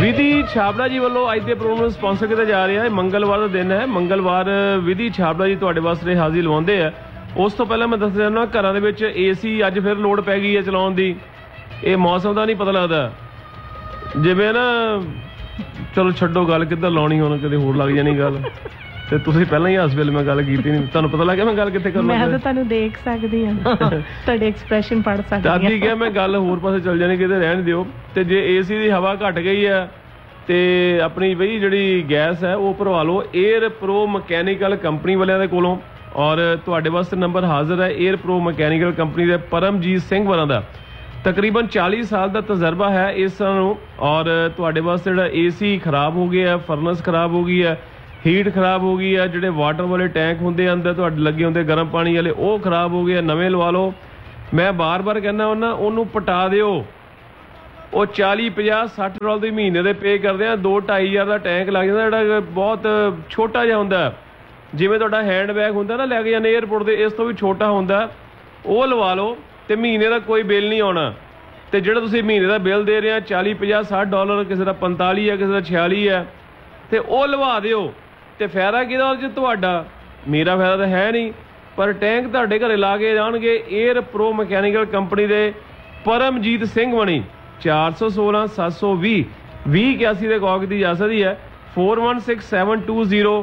विधि छाबड़ा जी वालों अज के programme sponsor किया जा रहा है। मंगलवार का दिन है, मंगलवार विधि छाबड़ा जी तुहाडे वास्ते हाजिर लवाउंदे है। उस तो पहले मैं दस देना घरों के AC अज फिर लोड़ पै गई है चलाउण दी। ये मौसम का नहीं पता लगता, जिवें ना चलो छड्डो गल किधर लाउणी, हुण किते होर लग जानी गल। ते तुसीं पहलां ही हस वेले मैं गल कीती नहीं, तुहानूं पता लग गया मैं गल कित्थे करनी। मैं तो तुहानूं देख सकदी हां, तुहाडे एक्सप्रैशन पढ़ सकदी हां। दादी क्या मैं गल होर पासे चल जानी, किते रहण दिओ। ते जे AC दी हवा घट गई है ते अपनी बई जिहड़ी गैस है वो भरवा लो एयर प्रो मकैनिकल कंपनी वालियां दे कोलों। और तुहाडे वास्ते नंबर हाजिर है एयर प्रो मकैनिकल कंपनी दे परमजीत सिंह वरां दा। तकरीबन 40 साल का तजर्बा है इस और तुहाडे वास्ते जिहड़ा AC खराब हो गया है, फरनस खराब हो गई है, हीट खराब हो गई है, जिहड़े वाटर वाले टैंक होंदे अंदर तुहाडे लगे होंदे गर्म पानी वाले वो खराब हो गए, नवे लवा लो। मैं बार बार कहना उन्ना उन्होंने पटा दिओ। वो 40 50 60 डॉलर ਦੇ ਮਹੀਨੇ ਦੇ पे ਕਰਦੇ ਆ, 2-2.5 ਹਜ਼ਾਰ ਦਾ ਟੈਂਕ ਲੱਗ ਜਾਂਦਾ ਜਿਹੜਾ ਬਹੁਤ ਛੋਟਾ ਜਿਹਾ ਹੁੰਦਾ, ਜਿਵੇਂ ਤੁਹਾਡਾ ਹੈਂਡ ਬੈਗ ਹੁੰਦਾ ਨਾ ਲੈ ਕੇ ਜਾਂਦੇ 에어ਪੋਰਟ ਤੇ, ਇਸ ਤੋਂ ਵੀ ਛੋਟਾ ਹੁੰਦਾ। ਉਹ ਲਵਾ ਲਓ ਤੇ ਮਹੀਨੇ ਦਾ ਕੋਈ ਬਿੱਲ ਨਹੀਂ ਆਉਣਾ। ਤੇ ਜਿਹੜਾ ਤੁਸੀਂ ਮਹੀਨੇ ਦਾ ਬਿੱਲ ਦੇ ਰਹੇ ਆ 40 50 60 ਡਾਲਰ, ਕਿਸੇ ਦਾ 45 ਹੈ, ਕਿਸੇ ਦਾ 46 ਹੈ, ਤੇ ਉਹ ਲਵਾ ਦਿਓ। ਤੇ ਫਾਇਦਾ ਕਿਹਦਾ ਉਹਦੇ 'ਚ ਤੁਹਾਡਾ? ਮੇਰਾ ਫਾਇਦਾ ਤਾਂ ਹੈ ਨਹੀਂ, ਪਰ ਟੈਂਕ ਤੁਹਾਡੇ ਘਰੇ ਲਾ ਕੇ ਜਾਣਗੇ 에ਅਰ ਪ੍ਰੋ ਮਕੈਨੀਕਲ ਕੰਪਨੀ ਦੇ ਪਰਮਜੀਤ ਸਿੰਘ ਬਣੀ। 416 720 2081 ਦੇ ਕਾਲ ਕੀਤੀ ਜਾ ਸਕਦੀ ਹੈ। 416720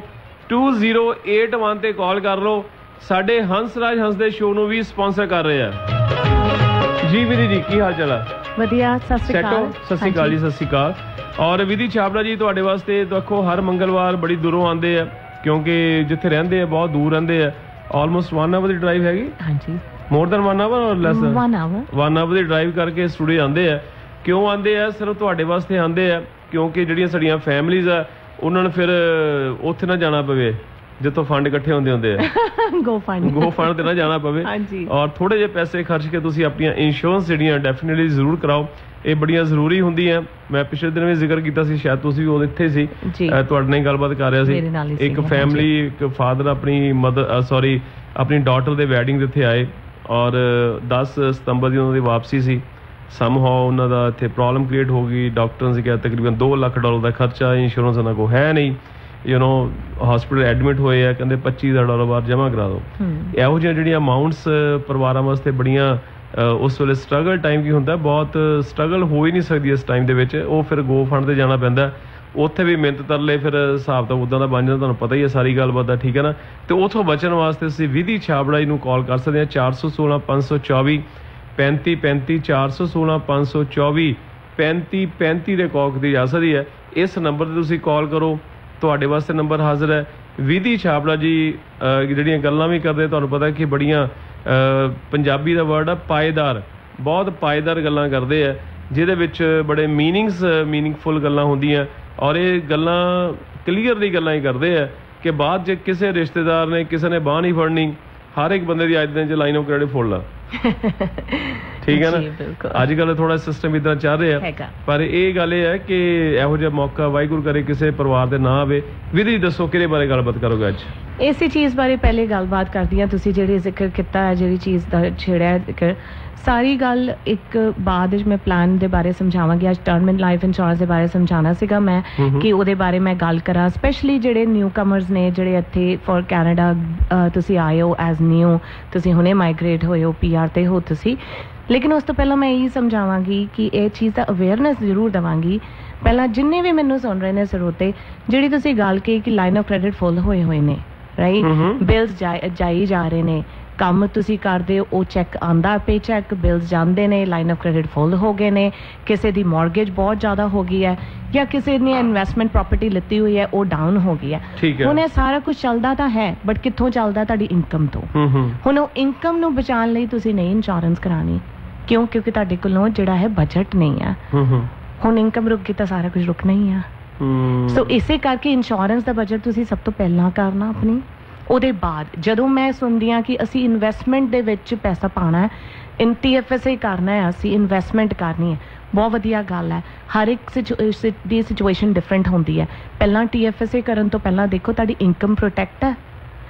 2081 ਤੇ ਕਾਲ ਕਰ ਲਓ। ਸਾਡੇ ਹੰਸਰਾਜ ਹੰਸ ਦੇ ਸ਼ੋਅ ਨੂੰ ਵੀ ਸਪਾਂਸਰ ਕਰ ਰਹੇ ਆ। ਜੀ ਵਿਧੀ ਜੀ ਕੀ ਹਾਲ ਚਾਲ ਹੈ? ਵਧੀਆ, ਸਤਿ ਸ਼੍ਰੀ ਅਕਾਲ। ਸਤਿ ਸ਼੍ਰੀ ਅਕਾਲ ਜੀ, ਸਤਿ ਸ਼੍ਰੀ ਅਕਾਲ। ਔਰ ਵਿਧੀ ਛਾਬੜਾ ਜੀ ਤੁਹਾਡੇ ਵਾਸਤੇ ਦੇਖੋ ਹਰ ਮੰਗਲਵਾਰ ਬੜੀ ਦੂਰੋਂ ਆਉਂਦੇ ਆ, ਕਿਉਂਕਿ ਜਿੱਥੇ ਰਹਿੰਦੇ ਆ ਬਹੁਤ ਦੂਰ ਰਹਿੰਦੇ ਆ। ਆਲਮੋਸਟ 1 ਆਵਰ ਦੀ ਡਰਾਈਵ ਹੈਗੀ। ਹਾਂਜੀ, ਮੋਰ ਦੈਨ 1 ਆਵਰ ਔਰ ਲੈਸ? 1 ਆਵਰ ਦੀ ਡਰਾਈਵ ਕਰਕੇ ਸਟੂਡੀਓ ਆਉਂਦੇ ਆ। ਕਿਉਂ ਆਉਂਦੇ ਆ? ਸਿਰਫ ਤੁਹਾਡੇ ਵਾਸਤੇ ਆਉਂਦੇ ਆ ਕਿਉਂਕਿ ਜਿਹੜੀਆਂ ਸਾਡੀਆਂ ਫੈਮਲੀਜ਼ ਆ ਉਹਨਾਂ ਨੂੰ ਫਿਰ ਉੱਥੇ ਨਾ ਜਾਣਾ ਪਵੇ ਜਿੱਥੋਂ ਫੰਡ ਇਕੱਠੇ ਹੁੰਦੇ ਆ। ਗੋ ਫੰਡ ਤੇ ਨਾ ਜਾਣਾ ਪਵੇ। ਔਰ ਥੋੜੇ ਜਿਹੇ ਪੈਸੇ ਖਰਚ ਕੇ ਤੁਸੀਂ ਆਪਣੀਆਂ ਇੰਸ਼ੋਰੈਂਸ ਜਿਹੜੀਆਂ ਡੈਫੀਨਿਟਲੀ ਜ਼ਰੂਰ ਕਰਾਓ, ਇਹ ਬੜੀਆਂ ਜ਼ਰੂਰੀ ਹੁੰਦੀਆਂ। ਮੈਂ ਪਿਛਲੇ ਦਿਨ ਵੀ ਜ਼ਿਕਰ ਕੀਤਾ ਸੀ, ਸ਼ਾਇਦ ਤੁਸੀਂ ਵੀ ਉਹ ਇੱਥੇ ਸੀ, ਤੁਹਾਡੇ ਨਾਲ ਗੱਲਬਾਤ ਕਰ ਰਿਹਾ ਸੀ। ਇੱਕ ਫੈਮਿਲੀ, ਇੱਕ ਫਾਦਰ ਆਪਣੀ ਆਪਣੀ ਡਾਟਰ ਦੇ ਵੈਡਿੰਗ ਦੇ ਇੱਥੇ ਆਏ ਔਰ 10 ਸਤੰਬਰ ਦੀ ਉਹਨਾਂ ਦੀ ਵਾਪਸੀ ਸੀ। ਸਮਹਾਓ ਉਹਨਾਂ ਦਾ ਇੱਥੇ ਪ੍ਰੋਬਲਮ ਕ੍ਰੀਏਟ ਹੋ ਗਈ। ਡਾਕਟਰ ਨੇ ਕਿਹਾ ਤਕਰੀਬਨ $2 ਲੱਖ ਦਾ ਖਰਚਾ, ਇੰਸ਼ੋਰੈਂਸ ਉਹਨਾਂ ਕੋਲ ਹੈ ਨਹੀਂ। ਹਸਪੀਟਲ ਐਡਮਿਟ ਹੋਏ ਆ, ਕਹਿੰਦੇ $25,000 ਬਾਅਦ ਜਮ੍ਹਾਂ ਕਰਾ ਦਿਓ। ਇਹੋ ਜਿਹੀਆਂ ਜਿਹੜੀਆਂ ਅਮਾਊਂਟਸ ਪਰਿਵਾਰਾਂ ਵਾਸਤੇ ਬੜੀਆਂ ਉਸ ਵੇਲੇ ਸਟਰਗਲ ਟਾਈਮ ਕੀ ਹੁੰਦਾ, ਬਹੁਤ ਸਟਰਗਲ ਹੋ ਹੀ ਨਹੀਂ ਸਕਦੀ ਇਸ ਟਾਈਮ ਦੇ ਵਿੱਚ। ਉਹ ਫਿਰ ਗੋ ਫੰਡ ਤੇ ਜਾਣਾ ਪੈਂਦਾ, ਉੱਥੇ ਵੀ ਮਿਹਨਤ ਤਰਲੇ, ਫਿਰ ਹਿਸਾਬ ਤਾਂ ਉੱਦਾਂ ਦਾ ਬਣ ਜਾਂਦਾ, ਤੁਹਾਨੂੰ ਪਤਾ ਹੀ ਹੈ ਸਾਰੀ ਗੱਲਬਾਤ ਦਾ, ਠੀਕ ਹੈ ਨਾ। ਤੇ ਉੱਥੋਂ ਬਚਣ ਵਾਸਤੇ ਤੁਸੀਂ ਵਿਧੀ ਛਾਬੜਾ ਜੀ ਨੂੰ ਕਾਲ ਕਰ ਸਕਦੇ ਹਾਂ। 416 524 35 35 416 524 35 35 ਦੇ ਕਾਲ ਕੀਤੀ ਜਾ ਸਕਦੀ ਹੈ। ਇਸ ਨੰਬਰ ਤੇ ਤੁਸੀਂ ਕਾਲ ਕਰੋ, ਤੁਹਾਡੇ ਵਾਸਤੇ ਨੰਬਰ ਹਾਜ਼ਰ ਹੈ। ਵਿਧੀ ਛਾਬੜਾ ਜੀ ਜਿਹੜੀਆਂ ਗੱਲਾਂ ਵੀ ਕਰਦੇ, ਤੁਹਾਨੂੰ ਪਤਾ ਕਿ ਬੜੀਆਂ ਪੰਜਾਬੀ ਦਾ ਵਰਡ ਆ ਪਾਏਦਾਰ, ਬਹੁਤ ਪਾਏਦਾਰ ਗੱਲਾਂ ਕਰਦੇ ਆ, ਜਿਹਦੇ ਵਿੱਚ ਬੜੇ ਮੀਨਿੰਗਫੁਲ ਗੱਲਾਂ ਹੁੰਦੀਆਂ। ਔਰ ਇਹ ਗੱਲਾਂ ਕਲੀਅਰਲੀ ਗੱਲਾਂ ਹੀ ਕਰਦੇ ਆ ਕਿ ਬਾਅਦ 'ਚ ਕਿਸੇ ਰਿਸ਼ਤੇਦਾਰ ਨੇ ਕਿਸੇ ਨੇ ਬਾਂਹ ਨਹੀਂ ਫੜਨੀ, ਹਰ ਇੱਕ ਬੰਦੇ ਦੀ ਅੱਜ ਦਿਨ 'ਚ ਲਾਈਨ ਆਫ ਕ੍ਰੈਡਿਟ ਫੋੜ ਲਾ, ਠੀਕ ਹੈ ਨਾ। ਅੱਜ ਕੱਲ੍ਹ ਥੋੜਾ ਸਿਸਟਮ ਇੱਦਾਂ ਚੱਲ ਰਿਹਾ, ਪਰ ਇਹ ਗੱਲ ਇਹ ਹੈ ਕਿ ਇਹੋ ਜਿਹਾ ਮੌਕਾ ਵਾਹਿਗੁਰੂ ਕਰੇ ਕਿਸੇ ਪਰਿਵਾਰ ਦੇ ਨਾ ਆਵੇ। ਵਿਧੀ ਦੱਸੋ ਕਿਹਦੇ ਬਾਰੇ ਗੱਲਬਾਤ ਕਰੋਗੇ ਅੱਜ? ਇਸੇ ਚੀਜ਼ ਬਾਰੇ ਪਹਿਲੇ ਗੱਲਬਾਤ ਕਰਦੀ ਹਾਂ। ਤੁਸੀਂ ਜਿਹੜੀ ਜ਼ਿਕਰ ਕੀਤਾ ਹੈ, ਜਿਹੜੀ ਚੀਜ਼ ਦਾ ਛੇੜਿਆ ਜ਼ਿਕਰ, ਸਾਰੀ ਗੱਲ ਇੱਕ ਬਾਅਦ ਵਿੱਚ ਮੈਂ ਪਲਾਨ ਦੇ ਬਾਰੇ ਸਮਝਾਵਾਂਗੀ। ਅੱਜ ਟਰਮ ਐਂਡ ਲਾਈਫ ਇੰਸ਼ੋਰੈਂਸ ਦੇ ਬਾਰੇ ਸਮਝਾਉਣਾ ਸੀਗਾ ਮੈਂ ਕਿ ਉਹਦੇ ਬਾਰੇ ਮੈਂ ਗੱਲ ਕਰਾਂ, ਸਪੈਸ਼ਲੀ ਜਿਹੜੇ ਨਿਊ ਕਮਰਸ ਨੇ, ਜਿਹੜੇ ਇੱਥੇ ਫॉर ਕੈਨੇਡਾ ਤੁਸੀਂ ਆਏ ਹੋ ਐਜ਼ ਨਿਊ, ਤੁਸੀਂ ਹੁਣੇ ਮਾਈਗ੍ਰੇਟ ਹੋਏ ਹੋ, PR ਤੇ ਹੋ ਤੁਸੀਂ। ਲੇਕਿਨ ਉਸ ਤੋਂ ਪਹਿਲਾਂ ਮੈਂ ਇਹੀ ਸਮਝਾਵਾਂਗੀ ਕਿ ਇਹ ਚੀਜ਼ ਦਾ ਅਵੇਅਰਨੈਸ ਜ਼ਰੂਰ ਦੇਵਾਂਗੀ। ਪਹਿਲਾਂ ਜਿੰਨੇ ਵੀ ਮੈਨੂੰ ਸੁਣ ਰਹੇ ਨੇ ਸਰੋਤੇ, ਜਿਹੜੀ ਤੁਸੀਂ ਗੱਲ ਕਹੀ ਕਿ ਲਾਈਨ ਆਫ ਕ੍ਰੈਡਿਟ ਫੁੱਲ ਹੋਏ ਨੇ, ਰਾਈਟ, ਬਿਲਸ ਜਾਈ ਜਾ ਰਹੇ ਨੇ, ਕੰਮ ਤੁਸੀਂ ਕਰਦੇ ਹੋ ਉਹ ਚੈੱਕ ਆਉਂਦਾ, ਪੇ ਚੈੱਕ, ਬਿਲਸ ਜਾਂਦੇ ਨੇ, ਲਾਈਨ ਆਫ ਕ੍ਰੈਡਿਟ ਫੁੱਲ ਹੋ ਗਏ ਨੇ, ਕਿਸੇ ਦੀ ਮੌਰਗੇਜ ਬਹੁਤ ਜ਼ਿਆਦਾ ਹੋ ਗਈ ਹੈ, ਜਾਂ ਕਿਸੇ ਨੇ ਇਨਵੈਸਟਮੈਂਟ ਪ੍ਰਾਪਰਟੀ ਲਿੱਤੀ ਹੋਈ ਹੈ ਉਹ ਡਾਊਨ ਹੋ ਗਈ ਹੈ। ਹੁਣ ਇਹ ਸਾਰਾ ਕੁਝ ਚੱਲਦਾ ਤਾਂ ਹੈ, ਬਟ ਕਿੱਥੋਂ ਚੱਲਦਾ? ਤੁਹਾਡੀ ਇਨਕਮ ਤੋਂ। ਹੁਣ ਉਹ ਇਨਕਮ ਨੂੰ ਬਚਾਉਣ ਲਈ ਤੁਸੀਂ ਨਹੀਂ ਇੰਸ਼ੋਰੈਂਸ ਕਰਾਉਣੀ, ਕਿਉਂ? ਕਿਉਂਕਿ ਤੁਹਾਡੇ ਕੋਲੋਂ ਜਿਹੜਾ ਹੈ ਬਜਟ ਨਹੀਂ ਹੈ। ਹੁਣ ਇਨਕਮ ਰੁਕ ਗਈ ਤਾਂ ਸਾਰਾ ਕੁਝ ਰੁਕਣਾ ਹੀ ਆ। ਸੋ ਇਸੇ ਕਰਕੇ ਇੰਸ਼ੋਰੈਂਸ ਦਾ ਬਜਟ ਤੁਸੀਂ ਸਭ ਤੋਂ ਪਹਿਲਾਂ ਕਰਨਾ ਆਪਣੀ। ਉਹਦੇ ਬਾਅਦ ਜਦੋਂ ਮੈਂ ਸੁਣਦੀ ਹਾਂ ਕਿ ਅਸੀਂ ਇਨਵੈਸਟਮੈਂਟ ਦੇ ਵਿੱਚ ਪੈਸਾ ਪਾਉਣਾ ਹੈ, TFSA ਕਰਨਾ ਹੈ, ਅਸੀਂ ਇਨਵੈਸਟਮੈਂਟ ਕਰਨੀ ਹੈ, ਬਹੁਤ ਵਧੀਆ ਗੱਲ ਹੈ। ਹਰ ਇੱਕ ਦੀ ਸਿਚੁਏਸ਼ਨ ਡਿਫਰੈਂਟ ਹੁੰਦੀ ਹੈ। ਪਹਿਲਾਂ TFSA ਕਰਨ ਤੋਂ ਪਹਿਲਾਂ ਦੇਖੋ ਤੁਹਾਡੀ ਇਨਕਮ ਪ੍ਰੋਟੈਕਟ ਹੈ,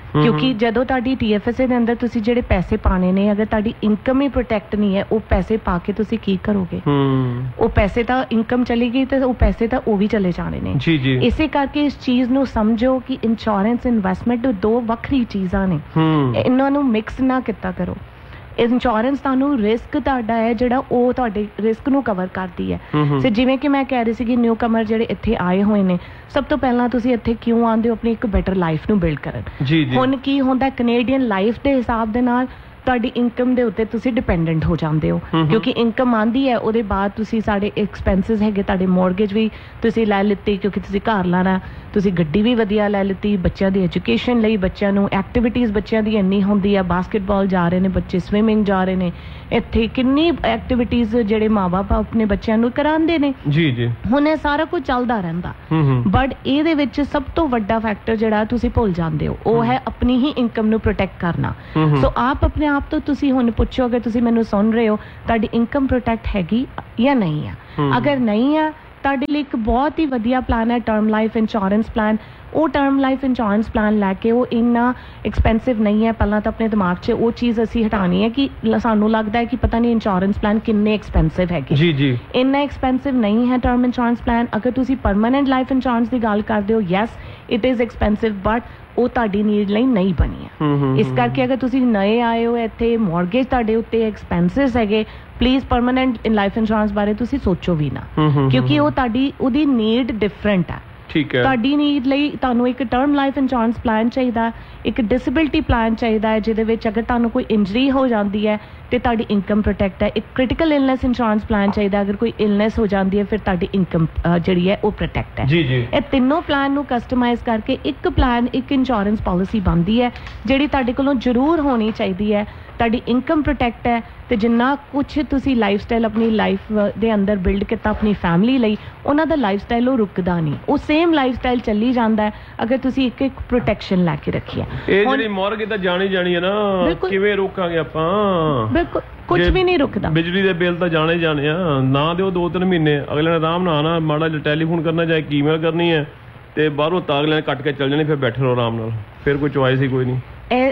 ਕਿਉਂਕਿ ਜਦੋਂ ਤੁਹਾਡੀ TFSA ਦੇ ਅੰਦਰ ਤੁਸੀਂ ਜਿਹੜੇ ਪੈਸੇ ਪਾਣੇ ਨੇ, ਅਗਰ ਤੁਹਾਡੀ ਇਨਕਮ ਹੀ ਪ੍ਰੋਟੈਕਟ ਨਹੀਂ ਹੈ, ਉਹ ਪੈਸੇ ਪਾ ਕੇ ਤੁਸੀਂ ਕੀ ਕਰੋਗੇ? ਉਹ ਪੈਸੇ ਤਾਂ ਇਨਕਮ ਚਲੀ ਗਈ ਤੇ ਉਹ ਪੈਸੇ ਤਾਂ ਉਹ ਵੀ ਚਲੇ ਜਾਣੇ ਨੇ। ਇਸੇ ਕਰਕੇ ਇਸ ਚੀਜ਼ ਨੂੰ ਸਮਝੋ ਕਿ ਇੰਸ਼ੋਰੈਂਸ ਇਨਵੈਸਟਮੈਂਟ ਦੋ ਵੱਖਰੀ ਚੀਜ਼ਾਂ ਨੇ, ਇਹਨਾਂ ਨੂੰ ਮਿਕਸ ਨਾ ਕੀਤਾ ਕਰੋ। ਇੰਸ਼ੋਰੈਂਸ ਤੁਹਾਨੂੰ ਰਿਸਕ ਤੁਹਾਡਾ ਹੈ ਜਿਹੜਾ ਉਹ ਤੁਹਾਡੇ ਰਿਸਕ ਨੂੰ ਕਵਰ ਕਰਦੀ ਹੈ। ਤੇ ਜਿਵੇਂ ਕਿ ਮੈਂ ਕਹਿ ਰਹੀ ਸੀ ਕਿ ਨਿਊ ਕਮਰ ਜਿਹੜੇ ਇੱਥੇ ਆਏ ਹੋਏ ਨੇ, ਸਭ ਤੋਂ ਪਹਿਲਾਂ ਤੁਸੀਂ ਇੱਥੇ ਕਿਉਂ ਆਉਂਦੇ ਹੋ? ਆਪਣੀ ਇੱਕ ਬੈਟਰ ਲਾਈਫ ਨੂੰ ਬਿਲਡ ਕਰਨ। ਹੁਣ ਕੀ ਹੁੰਦਾ, ਕੈਨੇਡੀਅਨ ਲਾਈਫ ਦੇ ਹਿਸਾਬ ਦੇ ਨਾਲ ਤੁਹਾਡੀ ਇਨਕਮ ਦੇ ਉੱਤੇ ਤੁਸੀਂ ਡਿਪੈਂਡੈਂਟ ਹੋ ਜਾਂਦੇ ਹੋ, ਕਿਉਂਕਿ ਇਨਕਮ ਆਉਂਦੀ ਹੈ, ਉਹਦੇ ਬਾਅਦ ਤੁਸੀਂ ਸਾਡੇ ਐਕਸਪੈਂਸਿਸ ਹੈਗੇ, ਤੁਹਾਡੇ ਮੌਰਗੇਜ ਵੀ ਤੁਸੀਂ ਲੈ ਲਿੱਤੀ ਕਿਉਂਕਿ ਤੁਸੀਂ ਘਰ ਲਾਣਾ, ਤੁਸੀਂ ਗੱਡੀ ਵੀ ਵਧੀਆ ਲੈ ਲਿੱਤੀ, ਬੱਚਿਆਂ ਦੀ ਐਜੂਕੇਸ਼ਨ ਲਈ, ਬੱਚਿਆਂ ਨੂੰ ਐਕਟੀਵਿਟੀਜ਼ ਬੱਚਿਆਂ ਦੀ ਇੰਨੀ ਹੁੰਦੀ ਆ, ਬਾਸਕਟਬਾਲ ਜਾ ਰਹੇ ਨੇ ਬੱਚੇ, ਸਵਿਮਿੰਗ ਜਾ ਰਹੇ ਨੇ, ਇੱਥੇ ਕਿੰਨੀ ਐਕਟੀਵਿਟੀਜ਼ ਜਿਹੜੇ ਮਾਂ-ਬਾਪ ਆਪਣੇ ਬੱਚਿਆਂ ਨੂੰ ਕਰਾਉਂਦੇ ਨੇ। ਹੁਣ ਇਹ ਸਾਰਾ ਕੁਝ ਚੱਲਦਾ ਰਹਿੰਦਾ, ਬਟ ਇਹਦੇ ਵਿੱਚ ਸਭ ਤੋਂ ਵੱਡਾ ਫੈਕਟਰ ਜਿਹੜਾ ਤੁਸੀਂ ਭੁੱਲ ਜਾਂਦੇ ਹੋ, ਉਹ ਹੈ ਆਪਣੀ ਹੀ ਇਨਕਮ ਨੂੰ ਪ੍ਰੋਟੈਕਟ ਕਰਨਾ। ਸੋ ਆਪ ਆਪਣੇ ਆਪ ਤੋਂ ਤੁਸੀਂ ਹੁਣ ਪੁੱਛੋ, ਅਗਰ ਤੁਸੀਂ ਮੈਨੂੰ ਸੁਣ ਰਹੇ ਹੋ, ਤੁਹਾਡੀ ਇਨਕਮ ਪ੍ਰੋਟੈਕਟ ਹੈਗੀ ਜਾਂ ਨਹੀਂ ਆ? ਅਗਰ ਨਹੀਂ ਆ, ਤੁਹਾਡੇ ਲਈ ਇੱਕ ਬਹੁਤ ਹੀ ਵਧੀਆ ਪਲਾਨ ਹੈ ਟਰਮ ਲਾਈਫ ਇੰਸ਼ੋਰੈਂਸ ਪਲਾਨ। ਉਹ ਟਰਮ ਲਾਈਫ ਇੰਸ਼ੋਰੈਂਸ ਪਲਾਨ ਲੈ ਕੇ, ਉਹ ਇੰਨਾ ਐਕਸਪੈਂਸਿਵ ਨਹੀਂ ਹੈ। ਪਹਿਲਾਂ ਤਾਂ ਆਪਣੇ ਦਿਮਾਗ 'ਚ ਉਹ ਚੀਜ਼ ਅਸੀਂ ਹਟਾਉਣੀ ਹੈ ਕਿ ਸਾਨੂੰ ਲੱਗਦਾ ਹੈ ਕਿ ਪਤਾ ਨਹੀਂ ਇੰਸ਼ੋਰੈਂਸ ਪਲਾਨ ਕਿੰਨੇ ਐਕਸਪੈਂਸਿਵ ਹੈਗੇ। ਇੰਨਾ ਐਕਸਪੈਂਸਿਵ ਨਹੀਂ ਹੈ ਟਰਮ ਇੰਸ਼ੋਰੈਂਸ ਪਲਾਨ। ਅਗਰ ਤੁਸੀਂ ਪਰਮਾਨੈਂਟ ਲਾਈਫ ਇੰਸ਼ੋਰੈਂਸ ਦੀ ਗੱਲ ਕਰਦੇ ਹੋ, yes it is expensive, but ਉਹ ਤੁਹਾਡੀ ਨੀਡ ਲਈ ਨਹੀਂ ਬਣੀ ਹੈ। ਇਸ ਕਰਕੇ ਅਗਰ ਤੁਸੀਂ ਨਏ ਆਏ ਹੋ ਇੱਥੇ, ਮੌਰਗੇਜ ਤੁਹਾਡੇ ਉੱਤੇ ਐਕਸਪੈਂਸਿਸ ਹੈਗੇ, ਪਲੀਜ਼ ਪਰਮਾਨੈਂਟ ਲਾਈਫ ਇੰਸ਼ੋਰੈਂਸ ਬਾਰੇ ਤੁਸੀਂ ਸੋਚੋ ਵੀ ਨਾ, ਕਿਉਂਕਿ ਉਹ ਉਹਦੀ ਨੀਡ ਡਿਫਰੈਂਟ ਹੈ। ਤੁਹਾਡੀ ਨੀਡ ਲਈ ਤੁਹਾਨੂੰ ਇੱਕ ਟਰਮ ਲਾਈਫ ਇੰਸ਼ੋਰੈਂਸ ਪਲਾਨ ਚਾਹੀਦਾ, ਇੱਕ ਡਿਸੇਬਿਲਿਟੀ ਪਲਾਨ ਚਾਹੀਦਾ ਹੈ, ਜਿਹਦੇ ਵਿੱਚ ਅਗਰ ਤੁਹਾਨੂੰ ਕੋਈ ਇੰਜਰੀ ਹੋ ਜਾਂਦੀ ਹੈ ਤੇ ਤੁਹਾਡੀ ਇਨਕਮ ਪ੍ਰੋਟੈਕਟ ਹੈ। ਇੱਕ ਕ੍ਰਿਟੀਕਲ ਇਲਨੈਸ ਇੰਸ਼ੋਰੈਂਸ ਪਲਾਨ ਚਾਹੀਦਾ, ਅਗਰ ਕੋਈ ਇਲਨੈਸ ਹੋ ਜਾਂਦੀ ਹੈ ਫਿਰ ਤੁਹਾਡੀ ਇਨਕਮ ਜਿਹੜੀ ਹੈ ਉਹ ਪ੍ਰੋਟੈਕਟ ਹੈ। ਇਹ ਤਿੰਨੋਂ ਪਲਾਨ ਨੂੰ ਕਸਟਮਾਈਜ਼ ਕਰਕੇ ਇੱਕ ਪਲਾਨ, ਇੱਕ ਇੰਸ਼ੋਰੈਂਸ ਪਾਲਿਸੀ ਬਣਦੀ ਹੈ, ਜਿਹੜੀ ਤੁਹਾਡੇ ਕੋਲੋਂ ਜ਼ਰੂਰ ਹੋਣੀ ਚਾਹੀਦੀ ਹੈ। ਤੁਹਾਡੀ ਇਨਕਮ ਪ੍ਰੋਟੈਕਟ ਹੈ ਤੇ ਜਿੰਨਾ ਕੁਛ ਤੁਸੀਂ ਲਾਈਫ ਸਟਾਈਲ ਆਪਣੀ ਲਾਈਫ ਦੇ ਅੰਦਰ ਬਿਲਡ ਕੀਤਾ ਆਪਣੀ ਫੈਮਿਲੀ ਲਈ, ਉਹਨਾਂ ਦਾ ਲਾਈਫ ਸਟਾਈਲ ਉਹ ਰੁਕਦਾ ਨਹੀਂ, ਉਹ ਸੇਮ ਲਾਈਫ ਸਟਾਈਲ ਚੱਲੀ ਜਾਂਦਾ ਹੈ ਅਗਰ ਤੁਸੀਂ ਇੱਕ ਇੱਕ ਪ੍ਰੋਟੈਕਸ਼ਨ ਲੈ ਕੇ ਰੱਖੀ ਹੈ। ਇਹ ਜਿਹੜੀ ਮੌਰਗੇਜ ਤਾਂ ਜਾਣੀ ਹੈ ਨਾ, ਕਿਵੇਂ ਰੋਕਾਂਗੇ ਆਪਾਂ? ਬਿਲਕੁਲ ਕੁਝ ਵੀ ਨਹੀਂ ਰੁਕਦਾ। ਬਿਜਲੀ ਦੇ ਬਿੱਲ ਤਾਂ ਜਾਣੇ ਆ, ਨਾ ਦਿਓ 2-3 ਮਹੀਨੇ, ਅਗਲੇ ਨੇ ਆਰਾਮ ਨਾਲ ਆਉਣਾ, ਮਾੜਾ ਜਿਹਾ ਟੈਲੀਫੋਨ ਕਰਨਾ, ਚਾਹੇ ਈਮੇਲ ਕਰਨੀ ਹੈ, ਤੇ ਬਾਹਰੋਂ ਤਾਂ ਅਗਲੇ ਨੇ ਕੱਟ ਕੇ ਚੱਲ ਜਾਣੀ, ਫਿਰ ਬੈਠੇ ਰਹੋ ਆਰਾਮ ਨਾਲ, ਫਿਰ ਕੋਈ ਚੁਆਇਸ ਹੀ ਕੋਈ ਨਹੀਂ।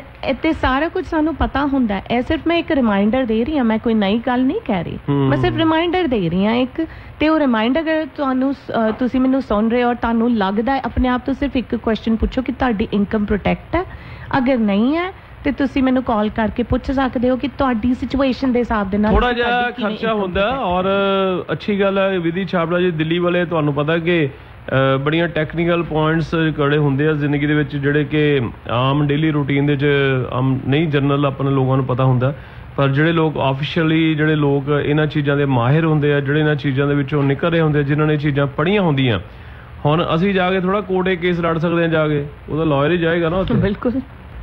ਤੇ ਸਾਰਾ ਕੁਝ ਸਾਨੂੰ ਪਤਾ ਹੁੰਦਾ ਹੈ। ਇਹ ਸਿਰਫ ਮੈਂ ਇੱਕ ਰਿਮਾਈਂਡਰ ਦੇ ਰਹੀ ਹਾਂ, ਮੈਂ ਕੋਈ ਨਈ ਗੱਲ ਨਹੀਂ ਕਹਿ ਰਹੀ, ਮੈਂ ਸਿਰਫ ਰਿਮਾਈਂਡਰ ਦੇ ਰਹੀ ਹਾਂ ਇੱਕ। ਤੇ ਉਹ ਰਿਮਾਈਂਡਰ ਅਗਰ ਤੁਸੀਂ ਮੈਨੂੰ ਸੁਣ ਰਹੇ ਹੋ ਔਰ ਤੁਹਾਨੂੰ ਲੱਗਦਾ ਹੈ, ਆਪਣੇ ਆਪ ਤੋਂ ਸਿਰਫ ਇੱਕ ਕੁਐਸਚਨ ਪੁੱਛੋ ਕਿ ਤੁਹਾਡੀ ਇਨਕਮ ਪ੍ਰੋਟੈਕਟ ਹੈ। ਅਗਰ ਨਹੀਂ ਹੈ ਤੇ ਤੁਸੀਂ ਮੈਨੂੰ ਕਾਲ ਕਰਕੇ ਪੁੱਛ ਸਕਦੇ ਹੋ ਕਿ ਤੁਹਾਡੀ ਸਿਚੁਏਸ਼ਨ ਦੇ ਹਿਸਾਬ ਦੇ ਨਾਲ ਥੋੜਾ ਜਿਹਾ ਖਰਚਾ ਹੁੰਦਾ। ਔਰ ਅੱਛੀ ਗੱਲ ਹੈ ਵਿਧੀ ਛਾਬੜਾ ਜੀ, ਦਿੱਲੀ ਵਾਲੇ ਤੁਹਾਨੂੰ ਪਤਾ ਕਿ ਬੜੀਆਂ ਟੈਕਨੀਕਲ ਪੁਆਇੰਟਸ ਕੜੇ ਹੁੰਦੇ ਆ ਜ਼ਿੰਦਗੀ ਦੇ ਵਿੱਚ, ਜਿਹੜੇ ਕਿ ਆਮ ਡੇਲੀ ਰੂਟੀਨ ਦੇ 'ਚ ਆਮ ਨਹੀਂ ਜਨਰਲ ਆਪਣੇ ਲੋਕਾਂ ਨੂੰ ਪਤਾ ਹੁੰਦਾ, ਪਰ ਜਿਹੜੇ ਲੋਕ ਆਫੀਸ਼ੀਅਲੀ ਜਿਹੜੇ ਲੋਕ ਇਹਨਾਂ ਚੀਜ਼ਾਂ ਦੇ ਮਾਹਿਰ ਹੁੰਦੇ ਆ, ਜਿਹੜੇ ਇਹਨਾਂ ਚੀਜ਼ਾਂ ਦੇ ਵਿੱਚੋਂ ਨਿਕਲ ਰਹੇ ਹੁੰਦੇ, ਜਿਨ੍ਹਾਂ ਨੇ ਚੀਜ਼ਾਂ ਪੜ੍ਹੀਆਂ ਹੁੰਦੀਆਂ। ਹੁਣ ਅਸੀਂ ਜਾ ਕੇ ਥੋੜਾ ਕੋਰਟ ਕੇਸ ਲੜ ਸਕਦੇ ਹਾਂ, ਜਾ ਕੇ ਉਹਦਾ ਲਾਇਰ ਹੀ ਜਾਏਗਾ ਨਾ ਉੱਥੇ। ਬਿਲਕੁਲ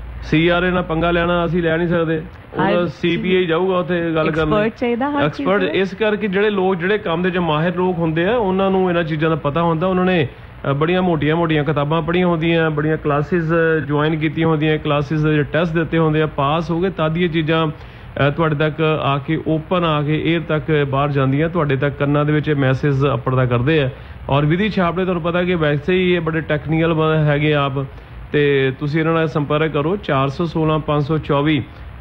CRA ਨਾਲ ਪੰਗਾ ਲੈਣਾ ਅਸੀਂ ਲੈ ਨਹੀਂ ਸਕਦੇ, ਉਹਦਾ CPA ਜਾਊਗਾ ਉੱਥੇ ਗੱਲ ਕਰਨ, ਐਕਸਪਰਟ। ਇਸ ਕਰਕੇ ਜਿਹੜੇ ਲੋਕ ਜਿਹੜੇ ਕੰਮ ਦੇ 'ਚ ਮਾਹਿਰ ਲੋਕ ਹੁੰਦੇ ਆ, ਉਹਨਾਂ ਨੂੰ ਇਹਨਾਂ ਚੀਜ਼ਾਂ ਦਾ ਪਤਾ ਹੁੰਦਾ, ਉਹਨਾਂ ਨੇ ਬੜੀਆਂ ਮੋਟੀਆਂ ਕਿਤਾਬਾਂ ਪੜ੍ਹੀਆਂ ਹੁੰਦੀਆਂ, ਬੜੀਆਂ ਕਲਾਸਿਸ ਜੁਆਇਨ ਕੀਤੀਆਂ ਹੁੰਦੀਆਂ, ਕਲਾਸਿਸ ਦੇ ਟੈਸਟ ਦਿੱਤੇ ਹੁੰਦੇ ਆ, ਪਾਸ ਹੋ ਗਏ, ਤਦ ਇਹ ਚੀਜ਼ਾਂ ਤੁਹਾਡੇ ਤੱਕ ਆ ਕੇ ਓਪਨ ਆ ਕੇ ਏਅਰ ਤੱਕ ਬਾਹਰ ਜਾਂਦੀਆਂ, ਤੁਹਾਡੇ ਤੱਕ ਕੰਨਾਂ ਦੇ ਵਿੱਚ ਮੈਸੇਜ ਅਪੜਦਾ ਕਰਦੇ ਆ। ਔਰ ਵਿਧੀ ਛਾਪੜੇ ਤੁਹਾਨੂੰ ਪਤਾ ਕਿ ਵੈਸੇ ਹੀ ਇਹ ਬੜੇ ਟੈਕਨੀਕਲ ਹੈਗੇ ਆਪ, ਤੇ ਤੁਸੀਂ ਇਹਨਾਂ ਨਾਲ ਸੰਪਰਕ ਕਰੋ। 416 524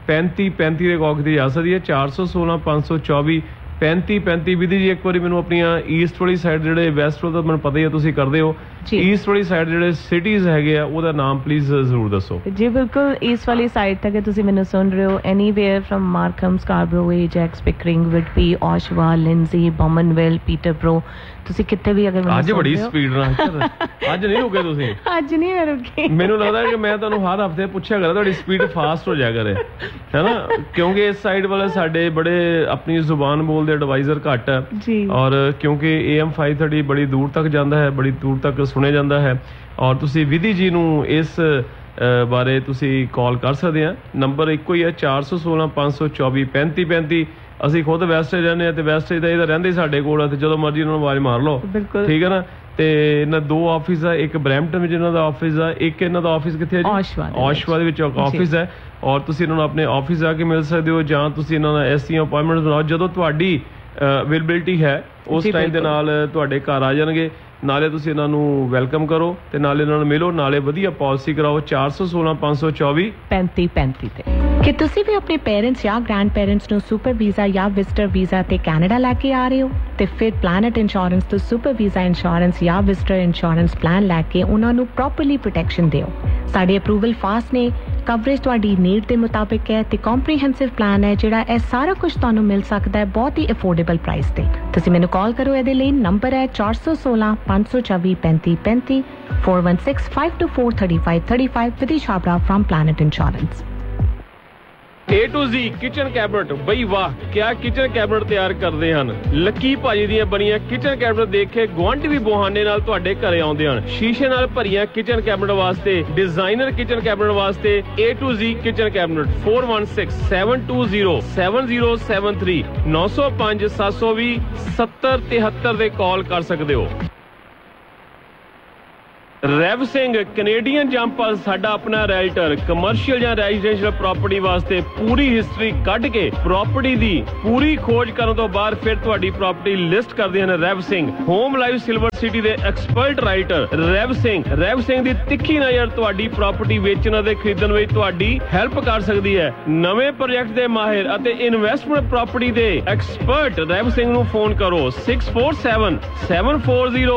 3535 ਦੇ ਕਾਲ ਕੀਤੀ ਜਾ ਸਕਦੀ ਹੈ, 416 524 3535। ਵਿਧੀ ਜੀ ਇੱਕ ਵਾਰੀ ਮੈਨੂੰ ਆਪਣੀਆਂ ਈਸਟ ਵਾਲੀ ਸਾਈਡ, ਜਿਹੜੇ ਵੈਸਟ ਵਾਲਾ ਤਾਂ ਮੈਨੂੰ ਪਤਾ ਹੀ ਹੈ ਤੁਸੀਂ ਕਰਦੇ ਹੋ, ਈਸਟ ਵਾਲੀ ਸਾਈਡ ਜਿਹੜੇ ਸਿਟੀਜ਼ ਹੈਗੇ ਆ ਉਹਦਾ ਨਾਮ ਪਲੀਜ਼ ਜ਼ਰੂਰ ਦੱਸੋ। ਜੀ ਬਿਲਕੁਲ, ਈਸਟ ਵਾਲੀ ਸਾਈਡ ਤੱਕ ਤੁਸੀਂ ਮੈਨੂੰ ਸੁਣ ਰਹੇ ਹੋ, anywhere firm Markham, Scarborough, ਏਜੈਕਸ, Pickering, ਵਿਟਬੀ, ਔਸ਼ਵਾ, ਲਿੰਜ਼ੀ, ਬਮਨਵਿਲ, Peterborough, ਤੁਸੀਂ ਕਿੱਥੇ ਵੀ ਅਗਰ ਅੱਜ ਬੜੀ ਸਪੀਡ ਨਾਲ ਅੱਜ ਨਹੀਂ ਰੁਕੇ ਤੁਸੀਂ? ਅੱਜ ਨਹੀਂ ਮੈਂ ਰੁਕੀ। ਮੈਨੂੰ ਲੱਗਦਾ ਕਿ ਮੈਂ ਤੁਹਾਨੂੰ ਹਰ ਹਫਤੇ ਪੁੱਛਿਆ ਕਰਾਂ ਤੁਹਾਡੀ ਸਪੀਡ ਫਾਸਟ ਹੋ ਜਾਇਆ ਕਰੇ, ਹੈ ਨਾ, ਕਿਉਂਕਿ ਇਸ ਸਾਈਡ ਵਾਲੇ ਸਾਡੇ ਬੜੇ ਆਪਣੀ ਜ਼ੁਬਾਨ ਬੋਲਦੇ ਐਡਵਾਈਜ਼ਰ ਘੱਟ ਹੈ, ਔਰ ਕਿਉਂਕਿ AM 530 ਬੜੀ ਦੂਰ ਤੱਕ ਜਾਂਦਾ ਹੈ, ਬੜੀ ਦੂਰ ਤੱਕ ਸੁਣਿਆ ਜਾਂਦਾ ਹੈ। ਔਰ ਤੁਸੀਂ ਵਿਧੀ ਜੀ ਨੂੰ ਇਸ ਬਾਰੇ ਤੁਸੀਂ ਕਾਲ ਕਰ ਸਕਦੇ ਆ, ਨੰਬਰ ਇੱਕੋ ਹੀ ਹੈ 416 524 3535। ਅਸੀਂ ਖੁਦ ਵੈਸਟੇਜ ਰਹਿੰਦੇ ਆ, ਤੇ ਵੈਸਟੇਜ ਦਾ ਇਹਦਾ ਰਹਿੰਦੇ ਸਾਡੇ ਕੋਲ ਆ, ਤੇ ਜਦੋਂ ਮਰਜ਼ੀ ਉਹਨਾਂ ਨੂੰ ਆਵਾਜ਼ ਮਾਰ ਲਓ, ਠੀਕ ਹੈ ਨਾ। ਤੇ ਇਹਨਾਂ 2 ਆਫਿਸ ਆ, ਇੱਕ ਬਰੈਂਪਟਨ ਵਿੱਚ ਇਹਨਾਂ ਦਾ ਆਫਿਸ ਆ, ਇੱਕ ਇਹਨਾਂ ਦਾ ਆਫਿਸ ਕਿੱਥੇ ਹੈ ਜੀ? ਔਸ਼ਵਾ ਦੇ ਵਿੱਚ ਆਫਿਸ ਹੈ। ਔਰ ਤੁਸੀਂ ਇਹਨਾਂ ਨੂੰ ਆਪਣੇ ਆਫਿਸ ਆ ਕੇ ਮਿਲ ਸਕਦੇ ਹੋ, ਜਾਂ ਤੁਸੀਂ ਇਹਨਾਂ ਦਾ SC ਅਪਾਇੰਟਮੈਂਟ ਬਣਾਓ। ਜਦੋਂ ਤੁਹਾਡੀ ਅਵੇਲੇਬਿਲਿਟੀ ਹੈ ਉਸ ਟਾਈਮ ਦੇ ਨਾਲ ਤੁਹਾਡੇ ਘਰ ਆ ਜਾਣਗੇ। ਨਾਲੇ ਤੁਸੀਂ ਇਹਨਾਂ ਨੂੰ ਵੈਲਕਮ ਕਰੋ ਤੇ ਨਾਲੇ ਇਹਨਾਂ ਨੂੰ ਮਿਲੋ, ਨਾਲੇ ਵਧੀਆ ਪਾਲਿਸੀ ਕਰਾਓ। 416 524 3535 ਤੇ ਕਿ ਤੁਸੀਂ ਵੀ ਆਪਣੇ ਪੇਰੈਂਟਸ ਜਾਂ ਗ੍ਰੈਂਡ ਪੇਰੈਂਟਸ ਨੂੰ ਸੁਪਰ ਵੀਜ਼ਾ ਜਾਂ ਵਿਜ਼ਟਰ ਵੀਜ਼ਾ ਤੇ ਕੈਨੇਡਾ ਲੈ ਕੇ ਆ ਰਹੇ ਹੋ ਤੇ ਫਿਰ ਪਲੈਨਟ ਇੰਸ਼ੋਰੈਂਸ ਤੋਂ ਸੁਪਰ ਵੀਜ਼ਾ ਇੰਸ਼ੋਰੈਂਸ ਜਾਂ ਵਿਜ਼ਟਰ ਇੰਸ਼ੋਰੈਂਸ ਪਲਾਨ ਲੈ ਕੇ ਉਹਨਾਂ ਨੂੰ ਪ੍ਰੋਪਰਲੀ ਪ੍ਰੋਟੈਕਸ਼ਨ ਦਿਓ। ਸਾਡੇ ਅਪਰੂਵਲ ਫਾਸਟ ਨੇ, ਕਵਰੇਜ ਤੁਹਾਡੀ ਨੀਡ ਦੇ ਮੁਤਾਬਿਕ ਹੈ ਤੇ ਕੰਪਰੀਹੈਂਸਿਵ ਪਲਾਨ ਹੈ ਜਿਹੜਾ ਇਹ ਸਾਰਾ ਕੁਝ ਤੁਹਾਨੂੰ ਮਿਲ ਸਕਦਾ ਹੈ ਬਹੁਤ ਹੀ ਅਫੋਰਡੇਬਲ ਪ੍ਰਾਈਸ ਤੇ। ਤੁਸੀਂ ਮੈਨੂੰ ਕਾਲ ਕਰੋ, ਇਹਦੇ ਲਈ ਨੰਬਰ ਹੈ 416 524 3535 416 524 3535 ਵਿਧੀ Chhabra firm planet insurance. A to Z kitchen cabinet, ਬਈ ਵਾਹ ਕਿਆ ਕਿਚਨ ਕੈਬਨਟ ਤਿਆਰ ਕਰਦੇ ਹਨ। ਲੱਕੀ ਭਾਜੀ ਦੀਆਂ ਬਣੀਆਂ ਕਿਚਨ ਕੈਬਨਟ ਦੇਖ ਕੇ ਗੁਆਂਢੀ ਵੀ ਬਹਾਨੇ ਨਾਲ ਤੁਹਾਡੇ ਘਰੇ ਆਉਂਦੇ ਹਨ। ਸ਼ੀਸ਼ੇ ਨਾਲ ਭਰੀਆਂ ਕਿਚਨ ਕੈਬਨਟ ਵਾਸਤੇ, ਡਿਜ਼ਾਈਨਰ ਕਿਚਨ ਕੈਬਨਟ ਵਾਸਤੇ A to Z kitchen cabinet 416 720 7073 905 720 7073 ਤੇ ਕਾਲ ਕਰ ਸਕਦੇ ਹੋ। ਰੈਵ ਸਿੰਘ ਕੈਨੇਡੀਅਨ ਜੰਪਰ ਸਾਡਾ ਆਪਣਾ ਰੈਲਟਰ, ਕਮਰਸ਼ੀਅਲ ਜਾਂ ਰੈਜ਼ੀਡੈਂਸ਼ੀਅਲ ਪ੍ਰਾਪਰਟੀ ਵਾਸਤੇ ਪੂਰੀ ਹਿਸਟਰੀ ਕੱਢ ਕੇ ਪ੍ਰਾਪਰਟੀ ਦੀ ਪੂਰੀ ਖੋਜ ਕਰਨ ਤੋਂ ਬਾਅਦ ਫਿਰ ਤੁਹਾਡੀ ਪ੍ਰਾਪਰਟੀ ਲਿਸਟ ਕਰਦੇ ਹਨ। ਰੈਵ Singh home life silver city ਦੇ ਐਕਸਪਰਟ ਰਾਈਟਰ ਰੈਵ ਸਿੰਘ ਦੀ ਤਿੱਖੀ ਨਜ਼ਰ ਤੁਹਾਡੀ ਪ੍ਰਾਪਰਟੀ ਵੇਚਣ ਅਤੇ ਖਰੀਦਣ ਵਿੱਚ ਤੁਹਾਡੀ ਹੈਲਪ ਕਰ ਸਕਦੀ ਹੈ। ਨਵੇਂ ਪ੍ਰੋਜੈਕਟ ਦੇ ਮਾਹਿਰ ਅਤੇ ਇਨਵੈਸਟਮੈਂਟ ਪ੍ਰਾਪਰਟੀ ਦੇ ਐਕਸਪਰਟ ਰੈਵ ਸਿੰਘ ਨੂੰ ਫੋਨ ਕਰੋ 647 740